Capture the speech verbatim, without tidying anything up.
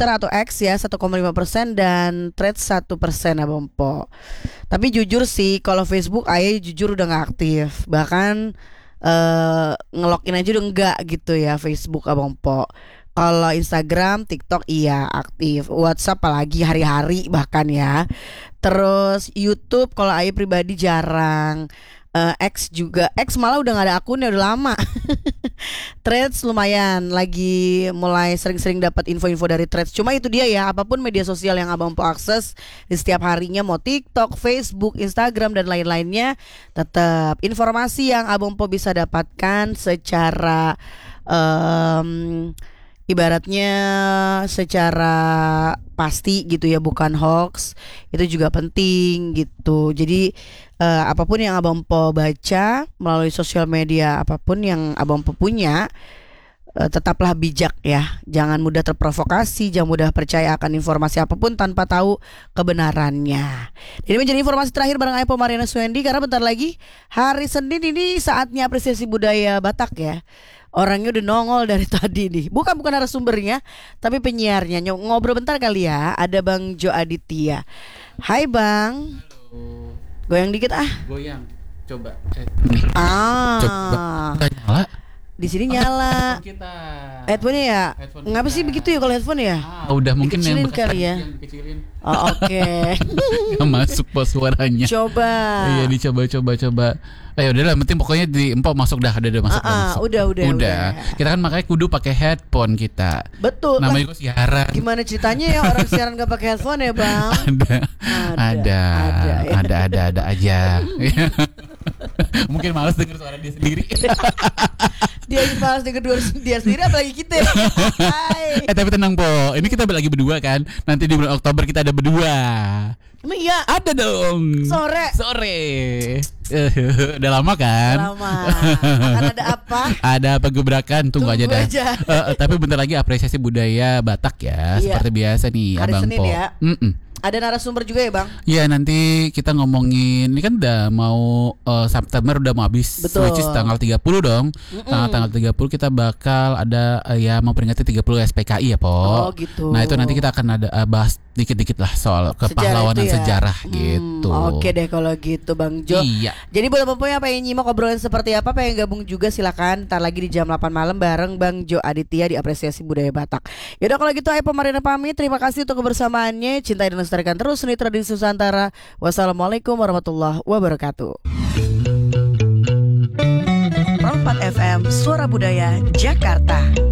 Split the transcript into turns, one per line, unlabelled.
Twitter atau X ya satu koma lima persen dan Threads satu persen Abang Po. Tapi jujur sih kalau Facebook Ayah jujur udah gak aktif. Bahkan uh, ngelogin aja udah enggak gitu ya Facebook Abang Po. Kalau Instagram, TikTok iya aktif. WhatsApp apalagi hari-hari bahkan ya. Terus YouTube kalau Ayah pribadi jarang. Uh, X juga, X malah udah gak ada akunnya udah lama. Threads lumayan lagi mulai sering-sering dapat info-info dari Threads. Cuma itu dia ya, apapun media sosial yang Abang Po akses di setiap harinya, mau TikTok, Facebook, Instagram dan lain-lainnya, tetap informasi yang Abang Po bisa dapatkan secara um, ibaratnya secara pasti gitu ya, bukan hoax. Itu juga penting gitu. Jadi uh, apapun yang Abang Po baca melalui sosial media, apapun yang Abang Po punya, uh, tetaplah bijak ya. Jangan mudah terprovokasi, jangan mudah percaya akan informasi apapun tanpa tahu kebenarannya. Ini menjadi informasi terakhir bareng Ayah Po Mariana Suendi, karena bentar lagi hari Senin ini saatnya apresiasi budaya Batak ya. Orangnya udah nongol dari tadi nih. Bukan bukan narasumbernya, tapi penyiarnya. Ngobrol bentar kali ya. Ada Bang Jo Aditya. Hai Bang.
Halo.
Goyang dikit ah.
Goyang. Coba. Eh,
ah.
Coba. Nyala.
Di sini nyala.
Headphone kita.
Headphone-nya ya?
Headphone
Ngapa
kita.
sih begitu ya kalau headphone ya?
Ah, udah mungkin
Dikecilin
yang
kali ya.
yang dikecilin.
Oh, oke. Okay.
Nggak masuk pos suaranya.
Coba.
Iya, dicoba coba coba. Eh udah lah, penting pokoknya di empok masuk dah, ada udah masuk,
Ah,
udah
ah,
masuk.
udah, udah,
udah.
udah.
Kita kan makanya kudu pakai headphone kita.
Betul.
Namanya juga siaran.
Gimana ceritanya ya orang siaran gak pakai headphone ya Bang?
Ada. Ada. Ada.
Ada, ya.
Ada ada ada aja. Mungkin malas denger suara dia sendiri.
Dia aja malas denger dia sendiri, apalagi kita. Hai.
Eh tapi tenang Po, ini kita lagi berdua kan. Nanti di bulan Oktober kita ada berdua.
Emang iya?
Ada dong.
Sore.
Sore. Udah lama kan?
Lama. Akan ada apa?
Ada apa gebrakan? Tunggu,
Tunggu
aja dah.
aja.
Uh, tapi bentar lagi apresiasi budaya Batak ya.
Iya.
Seperti biasa nih
Hari
Abang
Senin
Po.
ya.
Mm-mm.
Ada narasumber juga ya Bang?
Ya nanti kita ngomongin, ini kan udah mau uh, September udah mau habis.
Betul.
Which is tanggal tiga puluh dong. Tanggal tanggal tiga puluh kita bakal ada uh, ya memperingati tiga puluh S P K I ya Po.
Oh gitu.
Nah itu nanti kita akan ada uh, bahas dikit-dikit lah soal kepahlawanan
itu ya?
sejarah
Hmm,
gitu.
Oke deh kalau gitu Bang Jo.
Iya.
Jadi buat Bapak yang pengen nyimak obrolan seperti apa, pengen gabung juga silakan. Ntar lagi di jam delapan malam bareng Bang Jo Aditya di apresiasi budaya Batak. Yaudah kalau gitu Ayah Po Mariana pamit. Terima kasih untuk kebersamaannya. Cintai dan lestarikan terus seni tradisi Nusantara. Wassalamualaikum warahmatullahi wabarakatuh. nol empat F M Suara Budaya Jakarta.